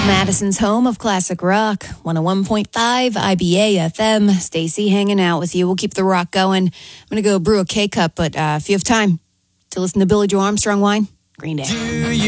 Madison's home of classic rock, 101.5 IBA FM. Stacy hanging out with you. We'll keep the rock going. I'm going to go brew a K-Cup, but if you have time to listen to Billy Joe Armstrong whine, Green Day.